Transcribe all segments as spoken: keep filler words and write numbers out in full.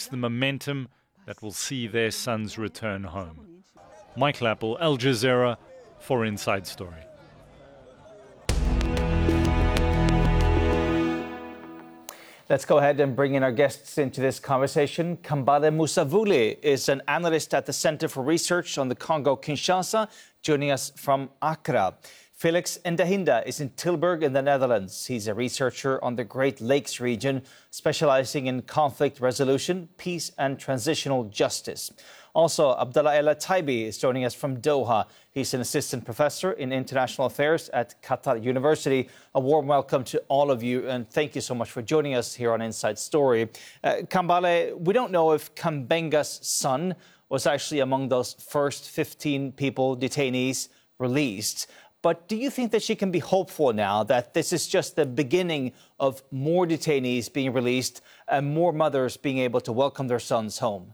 lacks the momentum that will see their sons return home. Michael Appel, Al Jazeera, for Inside Story. Let's go ahead and bring in our guests into this conversation. Kambale Musavuli is an analyst at the Center for Research on the Congo-Kinshasa, joining us from Accra. Felix Ndahinda is in Tilburg in the Netherlands. He's a researcher on the Great Lakes region, specializing in conflict resolution, peace and transitional justice. Also, Abdallah El Taibi is joining us from Doha. He's an assistant professor in international affairs at Qatar University. A warm welcome to all of you, and thank you so much for joining us here on Inside Story. Uh, Kambale, we don't know if Kambenga's son was actually among those first fifteen people, detainees, released. But do you think that she can be hopeful now that this is just the beginning of more detainees being released and more mothers being able to welcome their sons home?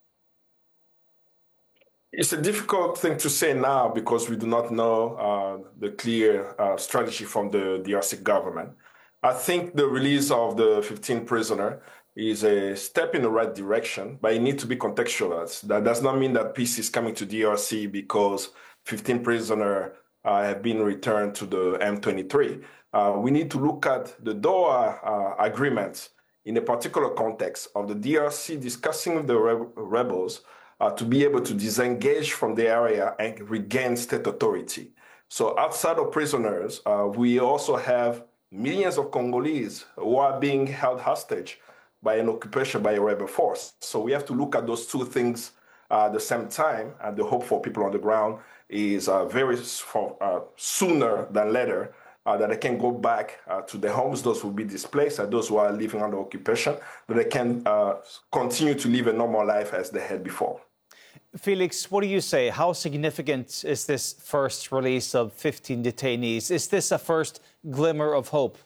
It's a difficult thing to say now because we do not know uh, the clear uh, strategy from the D R C government. I think the release of the fifteen prisoners is a step in the right direction, but it needs to be contextualized. That does not mean that peace is coming to D R C because fifteen prisoners uh, have been returned to the M twenty-three. Uh, we need to look at the Doha uh, agreement in a particular context of the D R C discussing with the re- rebels Uh, to be able to disengage from the area and regain state authority. So outside of prisoners, uh, we also have millions of Congolese who are being held hostage by an occupation by a rebel force. So we have to look at those two things uh, at the same time, and the hope for people on the ground is uh, very for, uh, sooner than later uh, that they can go back uh, to their homes, those who will be displaced, and those who are living under occupation, that they can uh, continue to live a normal life as they had before. Felix, what do you say? How significant is this first release of fifteen detainees? Is this a first glimmer of hope?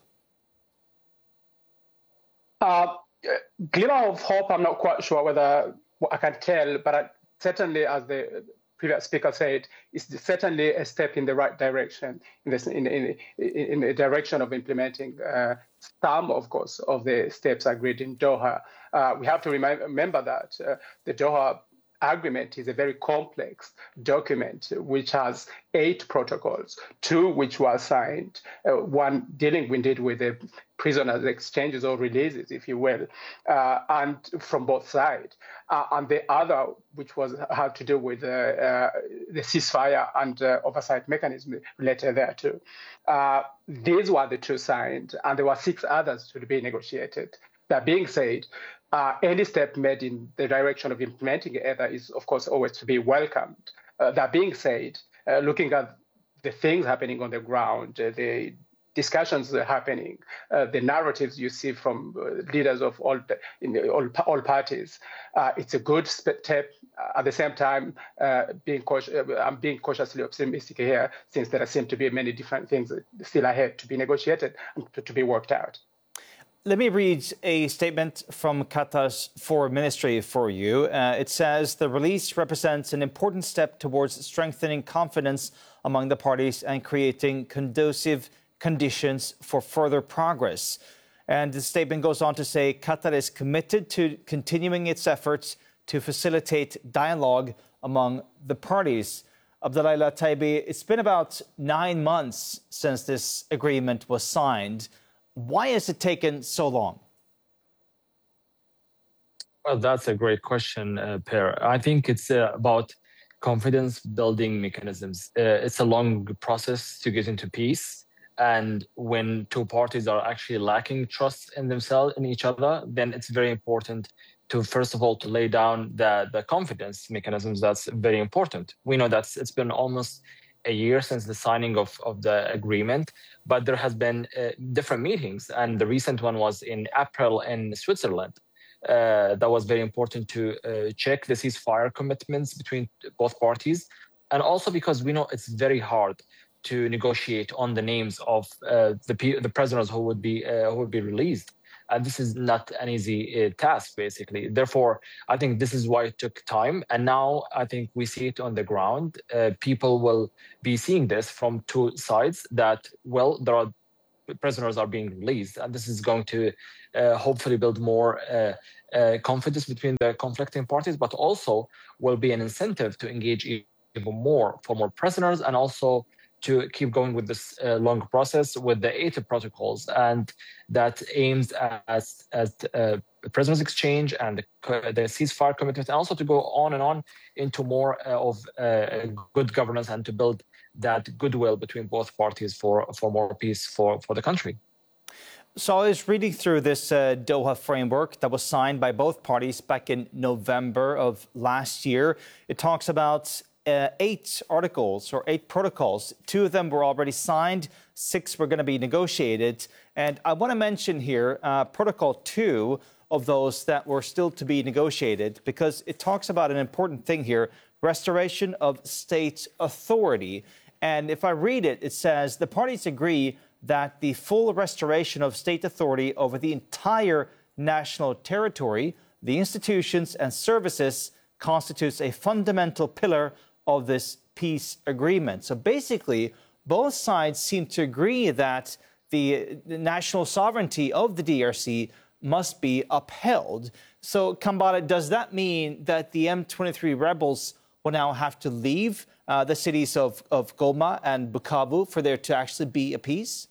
Uh, glimmer of hope, I'm not quite sure whether I can tell, but I, certainly, as the previous speaker said, it's certainly a step in the right direction, in, this, in, in, in the direction of implementing uh, some, of course, of the steps agreed in Doha. Uh, we have to remind, remember that uh, the Doha Agreement is a very complex document which has eight protocols, two which were signed, uh, one dealing indeed with the prisoners' exchanges or releases, if you will, uh, and from both sides, uh, and the other which was had to do with uh, uh, the ceasefire and uh, oversight mechanism related thereto. Uh, these were the two signed, and there were six others to be negotiated. That being said, Uh, any step made in the direction of implementing either is, of course, always to be welcomed. Uh, that being said, uh, looking at the things happening on the ground, uh, the discussions that are happening, uh, the narratives you see from uh, leaders of all the, in the, all, all parties, uh, it's a good step. At the same time, uh, being cautious, uh, I'm being cautiously optimistic here, since there seem to be many different things still ahead to be negotiated and to, to be worked out. Let me read a statement from Qatar's Foreign Ministry for you. Uh, it says the release represents an important step towards strengthening confidence among the parties and creating conducive conditions for further progress. And the statement goes on to say Qatar is committed to continuing its efforts to facilitate dialogue among the parties. Abdallah El Taibi, it's been about nine months since this agreement was signed. Why has it taken so long? Well, that's a great question, uh, Per. I think it's uh, about confidence building mechanisms. Uh, it's a long process to get into peace. And when two parties are actually lacking trust in themselves, in each other, then it's very important to, first of all, to lay down the, the confidence mechanisms. That's very important. We know that it's been almost a year since the signing of, of the agreement, but there has been uh, different meetings, and the recent one was in April in Switzerland. Uh, that was very important to uh, check the ceasefire commitments between both parties, and also because we know it's very hard to negotiate on the names of uh, the the prisoners who would be uh, who would be released. And this is not an easy uh, task, basically. Therefore, I think this is why it took time. And now I think we see it on the ground. Uh, people will be seeing this from two sides that, well, there are prisoners are being released. And this is going to uh, hopefully build more uh, uh, confidence between the conflicting parties, but also will be an incentive to engage even more for more prisoners, and also to keep going with this uh, long process with the eight protocols, and that aims at, at uh, prisoners exchange and the, the ceasefire commitment, and also to go on and on into more uh, of uh, good governance and to build that goodwill between both parties for, for more peace for, for the country. So I was reading through this uh, Doha framework that was signed by both parties back in November of last year. It talks about uh, eight articles or eight protocols. Two of them were already signed. Six were going to be negotiated. And I want to mention here uh, Protocol two of those that were still to be negotiated, because it talks about an important thing here: restoration of state authority. And if I read it, it says the parties agree that the full restoration of state authority over the entire national territory, the institutions and services, constitutes a fundamental pillar of this peace agreement. So basically, both sides seem to agree that the, the national sovereignty of the D R C must be upheld. So, Kambale, does that mean that the M twenty-three rebels will now have to leave uh, the cities of, of Goma and Bukavu for there to actually be a peace?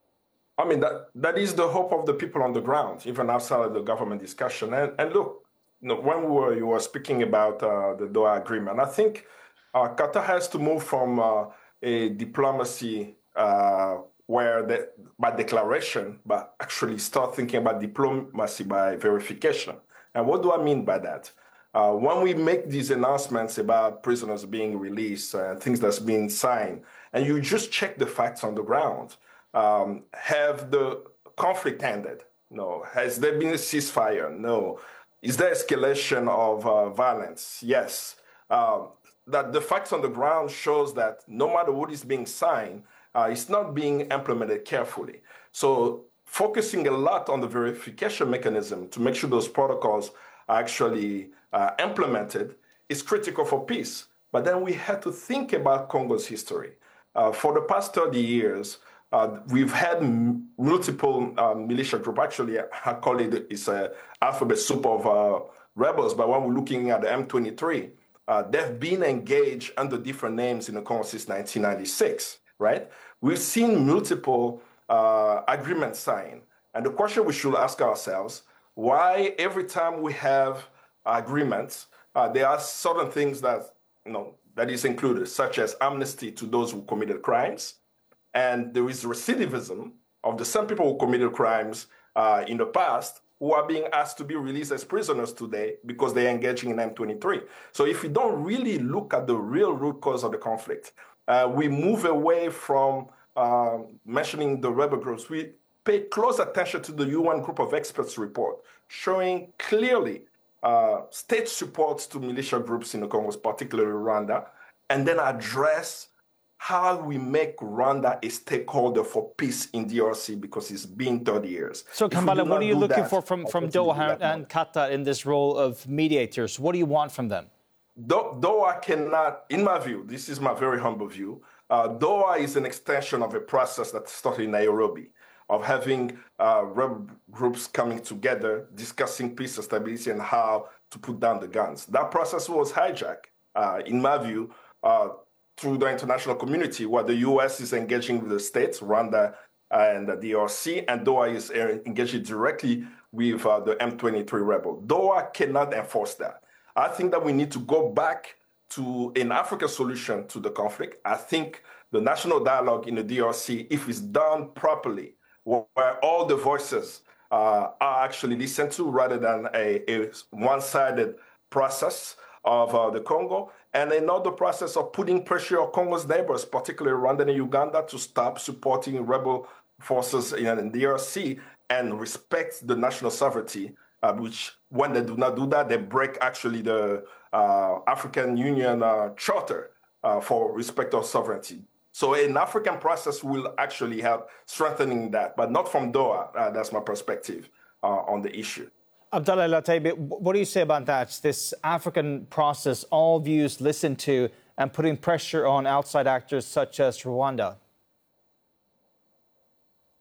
I mean, that, that is the hope of the people on the ground, even outside of the government discussion. And, and look, you know, when we were, you were speaking about uh, the Doha agreement, I think uh, Qatar has to move from uh, a diplomacy uh, where the, by declaration, but actually start thinking about diplomacy by verification. And what do I mean by that? Uh, when we make these announcements about prisoners being released and uh, things that's being signed, and you just check the facts on the ground, um, have the conflict ended? No. Has there been a ceasefire? No. Is there escalation of uh, violence? Yes. Uh, that the facts on the ground shows that no matter what is being signed, uh, it's not being implemented carefully. So focusing a lot on the verification mechanism to make sure those protocols are actually uh, implemented is critical for peace. But then we have to think about Congo's history. Uh, for the past thirty years, uh, we've had m- multiple uh, militia groups. Actually, I call it it's an alphabet soup of uh, rebels. But when we're looking at the M twenty-three, uh, they've been engaged under different names in the Congo since nineteen ninety-six, right? We've seen multiple uh, agreements signed. And the question we should ask ourselves, why every time we have agreements, uh, there are certain things that, you know, that is included, such as amnesty to those who committed crimes. And there is recidivism of the same people who committed crimes uh, in the past who are being asked to be released as prisoners today because they're engaging in M twenty-three. So if we don't really look at the real root cause of the conflict, uh, we move away from uh, mentioning the rebel groups. We pay close attention to the U N Group of Experts report, showing clearly uh, state supports to militia groups in the Congo, particularly Rwanda, and then address how we make Rwanda a stakeholder for peace in D R C, because it's been thirty years. So, Kambale, what are you looking that, for from, from Doha and Qatar in this role of mediators? What do you want from them? Do- Doha cannot, in my view, this is my very humble view, uh, Doha is an extension of a process that started in Nairobi, of having uh, rebel groups coming together, discussing peace and stability and how to put down the guns. That process was hijacked, uh, in my view, uh, through the international community, where the U S is engaging with the states, Rwanda and the D R C, and Doha is engaging directly with uh, the M twenty-three rebel. Doha cannot enforce that. I think that we need to go back to an African solution to the conflict. I think the national dialogue in the D R C, if it's done properly, where all the voices uh, are actually listened to rather than a, a one-sided process of uh, the Congo, and another process of putting pressure on Congo's neighbors, particularly Rwanda and Uganda, to stop supporting rebel forces in the D R C and respect the national sovereignty, uh, which when they do not do that, they break actually the uh, African Union uh, Charter uh, for respect of sovereignty. So an African process will actually help strengthening that, but not from Doha. Uh, that's my perspective uh, on the issue. Abdallah Lataibi, what do you say about that? This African process, all views listened to, and putting pressure on outside actors such as Rwanda?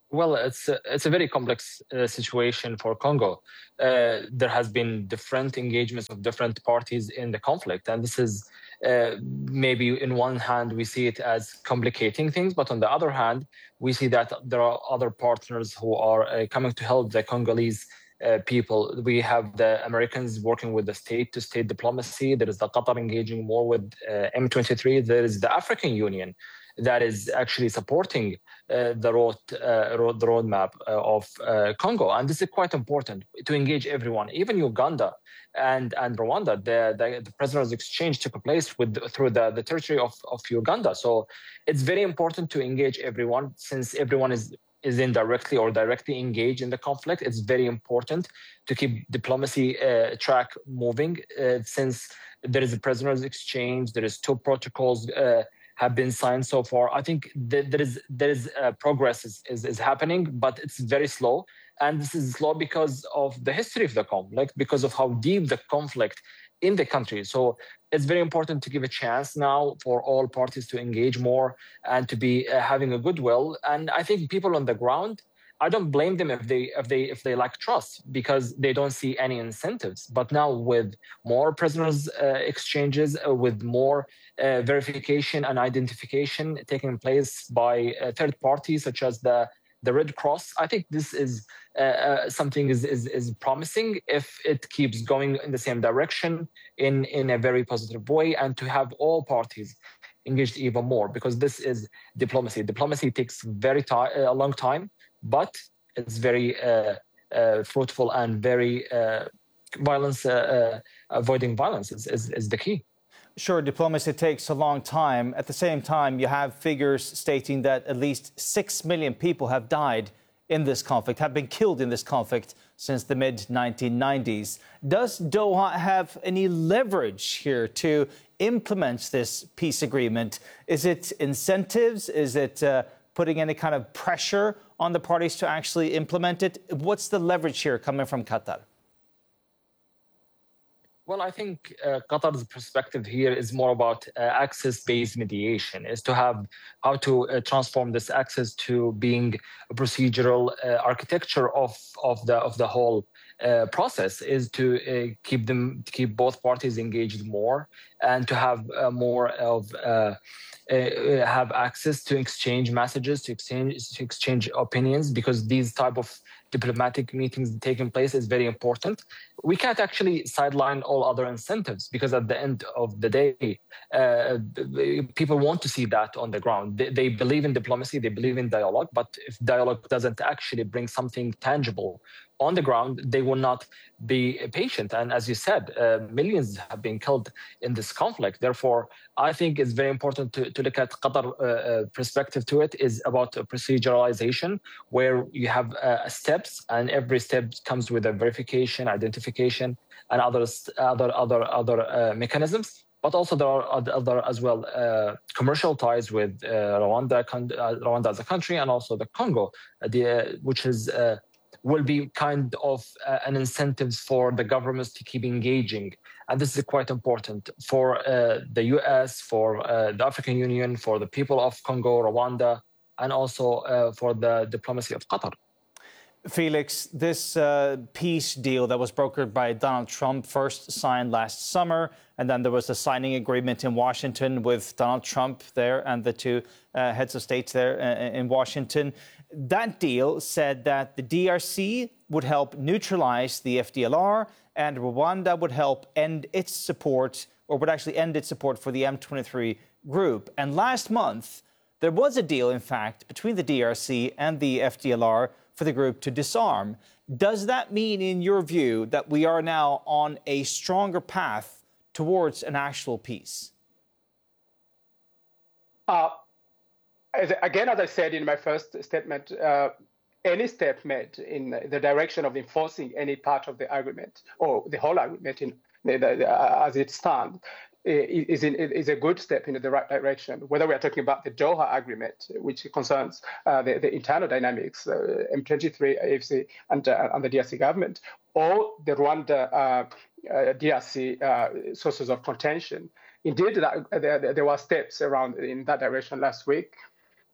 Well, it's a, it's a very complex uh, situation for Congo. Uh, there has been different engagements of different parties in the conflict, and this is uh, maybe in one hand we see it as complicating things, but on the other hand we see that there are other partners who are uh, coming to help the Congolese uh, people. We have the Americans working with the state-to-state diplomacy. There is the Qatar engaging more with uh, M twenty-three. There is the African Union that is actually supporting uh, the road, uh, road, the roadmap uh, of uh, Congo, and this is quite important to engage everyone, even Uganda and and Rwanda. The the, the prisoners exchange took place with through the, the territory of, of Uganda, so it's very important to engage everyone since everyone is is indirectly or directly engaged in the conflict. It's very important to keep diplomacy uh, track moving uh, since there is a prisoners exchange. There is two protocols. Uh, have been signed so far. I think that there is there is uh, progress is, is, is happening, but it's very slow. And this is slow because of the history of the conflict, because of how deep the conflict in the country. So it's very important to give a chance now for all parties to engage more and to be uh, having a goodwill. And I think people on the ground, I don't blame them if they if they if they lack trust because they don't see any incentives. But now with more prisoners uh, exchanges, uh, with more uh, verification and identification taking place by uh, third parties such as the the Red Cross, I think this is uh, uh, something is, is is promising if it keeps going in the same direction in in a very positive way, and to have all parties engaged even more, because this is diplomacy. Diplomacy takes very ti- a long time, but it's very uh, uh, fruitful and very uh, violence, uh, uh, avoiding violence is, is, is the key. Sure, diplomacy takes a long time. At the same time, you have figures stating that at least six million people have died in this conflict, have been killed in this conflict since the mid nineteen nineties. Does Doha have any leverage here to implement this peace agreement? Is it incentives? Is it uh, putting any kind of pressure on the parties to actually implement it? What's the leverage here coming from Qatar? Well, I think uh, Qatar's perspective here is more about uh, access-based mediation, is to have how to uh, transform this access to being a procedural uh, architecture of, of the of the whole uh, process, is to uh, keep them to keep both parties engaged more and to have uh, more of uh, uh, have access to exchange messages, to exchange to exchange opinions, because these type of diplomatic meetings taking place is very important. We can't actually sideline all other incentives, because at the end of the day, uh, people want to see that on the ground. They, they believe in diplomacy, they believe in dialogue, but if dialogue doesn't actually bring something tangible on the ground, they will not be patient. And as you said, uh, millions have been killed in this conflict. Therefore, I think it's very important to, to look at Qatar uh, perspective to it is about proceduralization, where you have uh, steps, and every step comes with a verification, identification, and other other other other uh, mechanisms. But also there are other as well uh, commercial ties with uh, Rwanda, uh, Rwanda as a country, and also the Congo, uh, the, uh, which is. Uh, will be kind of uh, an incentive for the governments to keep engaging. And this is quite important for uh, the U S, for uh, the African Union, for the people of Congo, Rwanda, and also uh, for the diplomacy of Qatar. Felix, this uh, peace deal that was brokered by Donald Trump, first signed last summer, and then there was a signing agreement in Washington with Donald Trump there and the two uh, heads of states there uh, in Washington. That deal said that the D R C would help neutralize the F D L R, and Rwanda would help end its support, or would actually end its support for the M twenty-three group. And last month, there was a deal, in fact, between the D R C and the F D L R for the group to disarm. Does that mean, in your view, that we are now on a stronger path towards an actual peace? Uh, as, again, as I said in my first statement, uh, any step made in the direction of enforcing any part of the agreement, or the whole agreement in, the, the, uh, as it stands, is, in, is a good step in the right direction. Whether we are talking about the Doha Agreement, which concerns uh, the, the internal dynamics, uh, M twenty-three, A F C, and, uh, and the D R C government, or the Rwanda uh, uh, D R C uh, sources of contention. Indeed, that, there, there were steps around in that direction last week.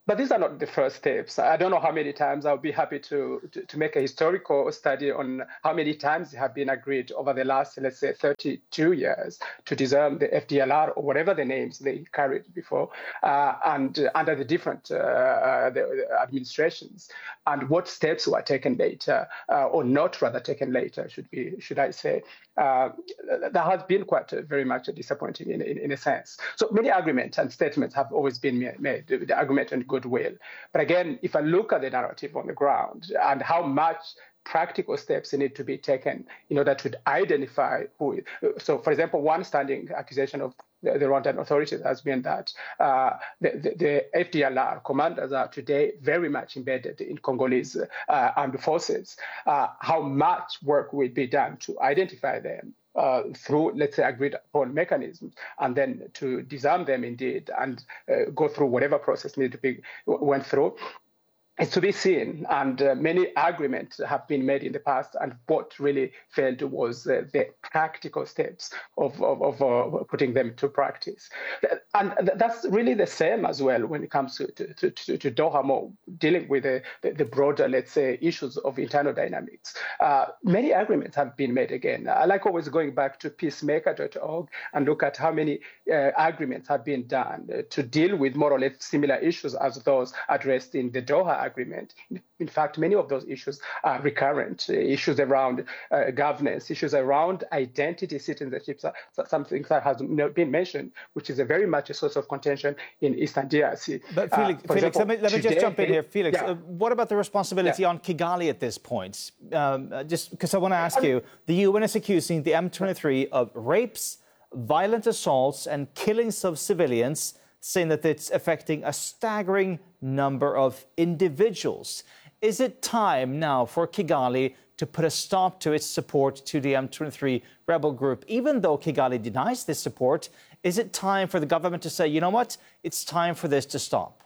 but these are not the first steps. I don't know how many times. I'll be happy to, to, to make a historical study on how many times it have been agreed over the last, let's say, thirty-two years to disarm the F D L R or whatever the names they carried before, uh, and uh, under the different uh, uh, the, the administrations, and what steps were taken later, uh, or not rather taken later, should be should I say. Uh, that has been quite uh, very much disappointing in, in, in a sense. So many arguments and statements have always been made, the, the argument and goodwill. But again, if I look at the narrative on the ground and how much practical steps need to be taken in order to identify who. So, for example, one standing accusation of the, the Rwandan authorities has been that uh, the, the, the F D L R commanders are today very much embedded in Congolese uh, armed forces. Uh, how much work will be done to identify them uh, through, let's say, agreed upon mechanisms, and then to disarm them indeed and uh, go through whatever process needed to be went through. It's to be seen, and uh, many arguments have been made in the past, and what really failed was uh, the practical steps of, of, of uh, putting them to practice. And that's really the same as well when it comes to, to, to, to Doha more, dealing with the, the, the broader, let's say, issues of internal dynamics. Uh, many arguments have been made again. I like always going back to peacemaker dot org and look at how many uh, agreements have been done uh, to deal with more or less similar issues as those addressed in the Doha agreement. In fact, many of those issues are recurrent, uh, issues around uh, governance, issues around identity, citizenship, so, so something that has been mentioned, which is a very much a source of contention in Eastern D R C. But Felix, uh, Felix example, let me, let me today, just jump in here. Felix, yeah. uh, what about the responsibility yeah. on Kigali at this point? Um, uh, just because I want to ask you, the U N is accusing the M twenty-three of rapes, violent assaults and killings of civilians, saying that it's affecting a staggering number of individuals. Is it time now for Kigali to put a stop to its support to the M twenty-three rebel group? Even though Kigali denies this support, is it time for the government to say, you know what, it's time for this to stop?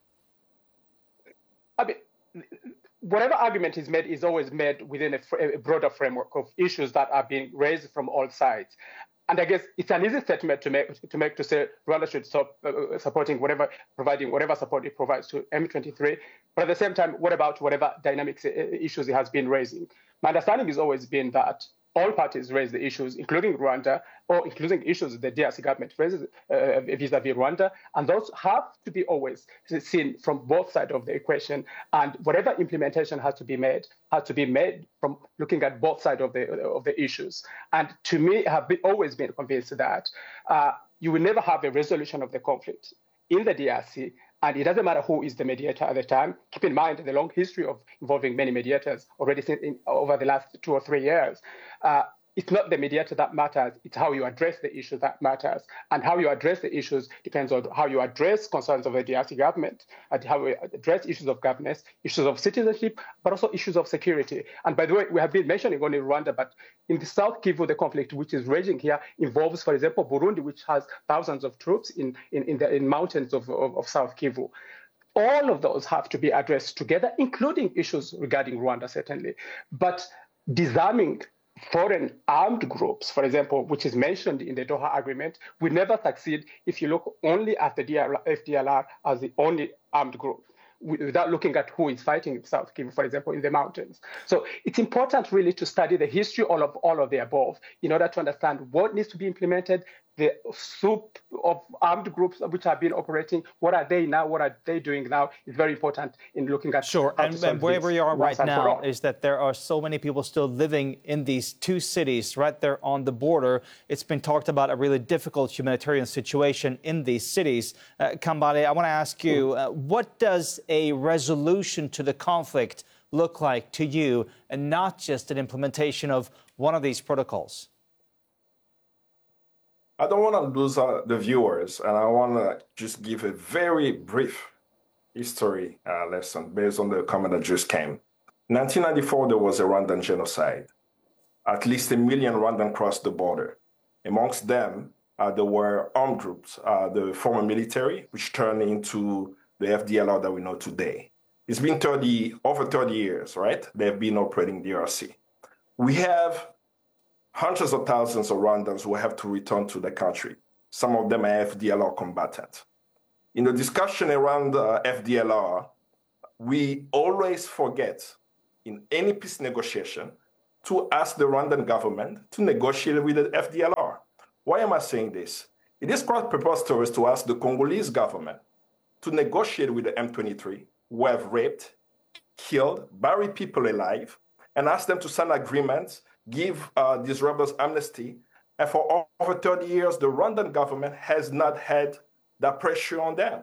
I mean, whatever argument is made is always made within a, fr- a broader framework of issues that are being raised from all sides. And I guess it's an easy statement to make to make to say Rwanda should stop uh, supporting whatever, providing whatever support it provides to M twenty-three. But at the same time, what about whatever dynamics uh, issues it has been raising? My understanding has always been that all parties raise the issues, including Rwanda, or including issues the D R C government raises uh, vis-a-vis Rwanda, and those have to be always seen from both sides of the equation. And whatever implementation has to be made has to be made from looking at both sides of the of the issues. And to me, I have been, always been convinced that uh, you will never have a resolution of the conflict in the D R C. And it doesn't matter who is the mediator at the time. Keep in mind the long history of involving many mediators already since in, over the last two or three years. Uh, it's not the mediator that matters. It's how you address the issues that matters. And how you address the issues depends on how you address concerns of the D R C government, and how you address issues of governance, issues of citizenship, but also issues of security. And by the way, we have been mentioning only Rwanda, but in the South Kivu, the conflict which is raging here involves, for example, Burundi, which has thousands of troops in, in, in the in mountains of, of, of South Kivu. All of those have to be addressed together, including issues regarding Rwanda, certainly. But disarming foreign armed groups, for example, which is mentioned in the Doha Agreement, will never succeed if you look only at the F D L R as the only armed group, without looking at who is fighting in South Kivu, for example, in the mountains. So it's important really to study the history all of all of the above in order to understand what needs to be implemented, the soup of armed groups which have been operating, what are they now, what are they doing now, is very important in looking at. Sure, and, and wherever you are right now is that there are so many people still living in these two cities right there on the border. It's been talked about a really difficult humanitarian situation in these cities. Uh, Kambale, I want to ask you, uh, what does a resolution to the conflict look like to you, and not just an implementation of one of these protocols? I don't want to lose uh, the viewers, and I want to just give a very brief history uh, lesson based on the comment that just came. In nineteen ninety-four, there was a Rwandan genocide. At least a million Rwandans crossed the border. Amongst them, uh, there were armed groups, uh, the former military, which turned into the F D L R that we know today. It's been thirty, over thirty years, right? They've been operating D R C. We have hundreds of thousands of Rwandans who have to return to the country. Some of them are F D L R combatants. in the discussion around uh, F D L R, we always forget in any peace negotiation to ask the Rwandan government to negotiate with the F D L R. Why am I saying this? It is quite preposterous to ask the Congolese government to negotiate with the M twenty-three, who have raped, killed, buried people alive, and ask them to sign agreements, give uh, these rebels amnesty. And for over thirty years, the Rwandan government has not had that pressure on them.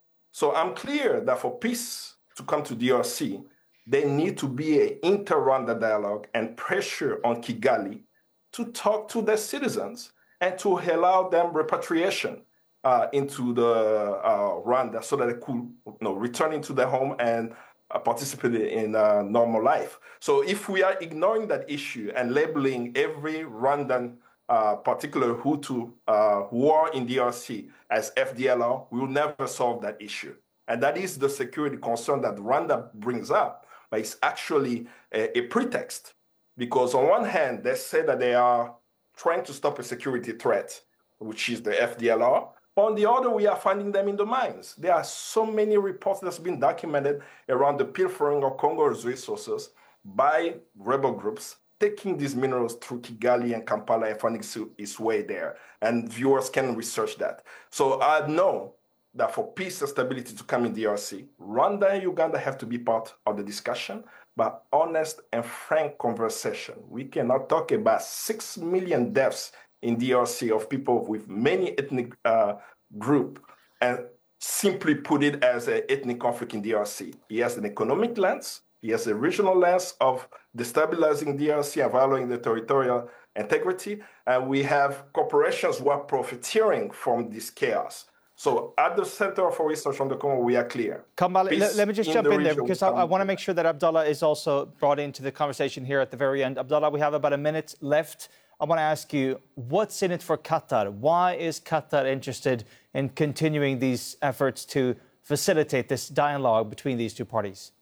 So I'm clear that for peace to come to D R C, there need to be an inter-Rwanda dialogue and pressure on Kigali to talk to their citizens and to allow them repatriation uh, into the uh, Rwanda so that they could you know, return into their home and uh, participate in uh, normal life. So if we are ignoring that issue and labeling every Rwandan uh, particular Hutu uh, who are in D R C as F D L R, we will never solve that issue. And that is the security concern that Rwanda brings up, but it's actually a, a pretext. Because on one hand, they say that they are trying to stop a security threat, which is the F D L R. On the other, we are finding them in the mines. There are so many reports that's been documented around the pilfering of Congo's resources by rebel groups, taking these minerals through Kigali and Kampala and finding its way there. And viewers can research that. So I know that for peace and stability to come in D R C, Rwanda and Uganda have to be part of the discussion, but honest and frank conversation. We cannot talk about six million deaths in D R C of people with many ethnic uh, group and simply put it as an ethnic conflict in D R C. He has an economic lens, he has a regional lens of destabilizing D R C and violating the territorial integrity, and we have corporations who are profiteering from this chaos. So at the center of our research on the Congo, we are clear. Kambale, let, let me just in jump the in there region because I, I want to make sure that Abdallah is also brought into the conversation here at the very end. Abdallah, we have about a minute left. I want to ask you, what's in it for Qatar? Why is Qatar interested in continuing these efforts to facilitate this dialogue between these two parties?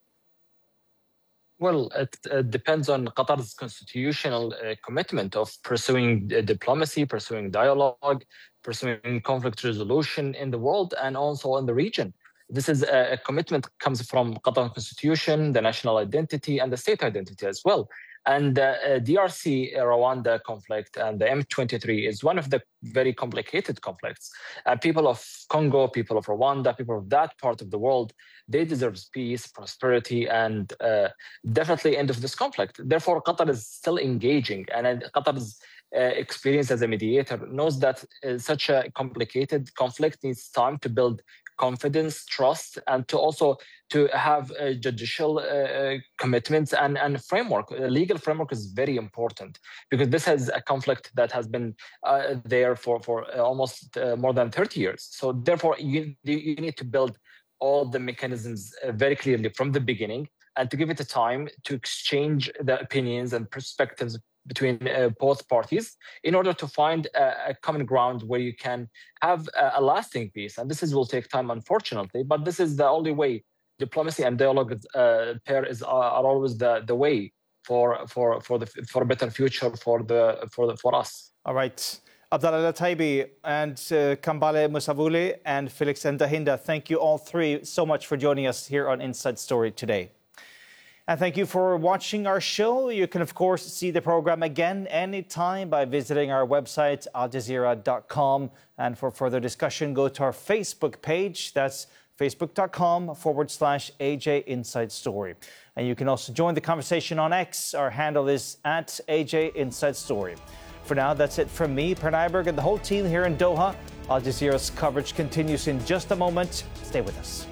Well, it uh, depends on Qatar's constitutional uh, commitment of pursuing uh, diplomacy, pursuing dialogue, pursuing conflict resolution in the world and also in the region. This is a, a commitment comes from Qatar constitution, the national identity, and the state identity as well. And uh, uh, D R C, uh, Rwanda conflict and the M twenty-three is one of the very complicated conflicts. Uh, people of Congo, people of Rwanda, people of that part of the world, they deserve peace, prosperity, and uh, definitely end of this conflict. Therefore, Qatar is still engaging, and uh, Qatar's uh, experience as a mediator knows that uh, such a complicated conflict needs time to build confidence, trust, and to also to have uh, judicial uh, commitments and, and framework. A legal framework is very important because this is a conflict that has been uh, there for, for almost uh, more than thirty years. So therefore, you, you need to build all the mechanisms uh, very clearly from the beginning and to give it a time to exchange the opinions and perspectives between uh, both parties in order to find a, a common ground where you can have a, a lasting peace. And this is, will take time, unfortunately, but this is the only way. Diplomacy and dialogue uh, pair is, are, are always the, the way for, for, for, the, for a better future for, the, for, the, for us. All right. Abdallah Lataibi and uh, Kambale Musavule and Felix Ndahinda, thank you all three so much for joining us here on Inside Story today. And thank you for watching our show. You can, of course, see the program again anytime by visiting our website, al jazeera dot com. And for further discussion, go to our Facebook page. That's facebook.com forward slash AJ Inside Story. And you can also join the conversation on X. Our handle is at A J Inside Story. For now, that's it from me, Per Nyberg, and the whole team here in Doha. Al Jazeera's coverage continues in just a moment. Stay with us.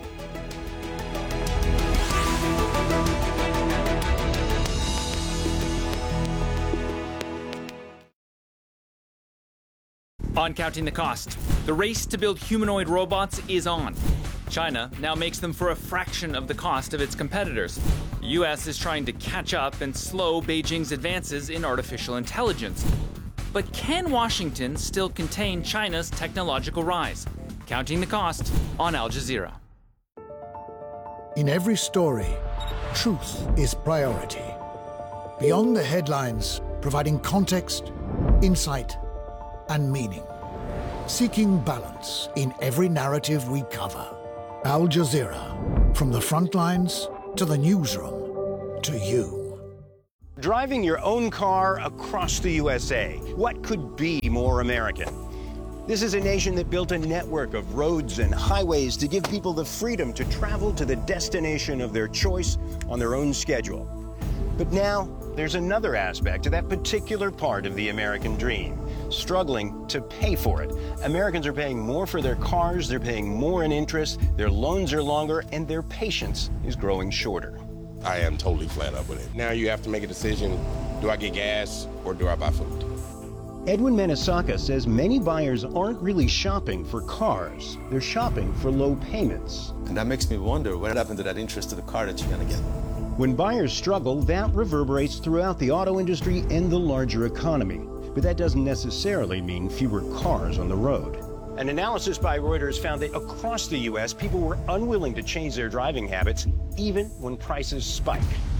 On Counting the Cost, the race to build humanoid robots is on. China now makes them for a fraction of the cost of its competitors. The U S is trying to catch up and slow Beijing's advances in artificial intelligence. But can Washington still contain China's technological rise? Counting the Cost on Al Jazeera. In every story, truth is priority. Beyond the headlines, providing context, insight, and meaning. seeking balance in every narrative we cover. Al Jazeera, from the front lines to the newsroom to you. Driving your own car across the U S A. What could be more American? This is a nation that built a network of roads and highways to give people the freedom to travel to the destination of their choice on their own schedule. But now, there's another aspect to that particular part of the American dream, struggling to pay for it. Americans are paying more for their cars, they're paying more in interest, their loans are longer, and their patience is growing shorter. I am totally flat up with it. Now you have to make a decision, do I get gas or do I buy food? Edwin Manisaka says many buyers aren't really shopping for cars, they're shopping for low payments. And that makes me wonder what happened to that interest to the car that you're gonna get. When buyers struggle, that reverberates throughout the auto industry and the larger economy. But that doesn't necessarily mean fewer cars on the road. An analysis by Reuters found that across the U S, people were unwilling to change their driving habits, even when prices spike.